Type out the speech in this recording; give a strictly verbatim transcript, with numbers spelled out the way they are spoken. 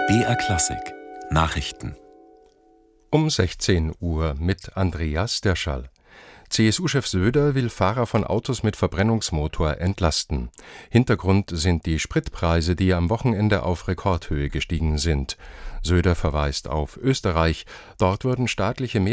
B R Klassik Nachrichten Um sechzehn Uhr mit Andreas Derschall. C S U-Chef Söder will Fahrer von Autos mit Verbrennungsmotor entlasten. Hintergrund sind die Spritpreise, die am Wochenende auf Rekordhöhe gestiegen sind. Söder verweist auf Österreich. Dort wurden staatliche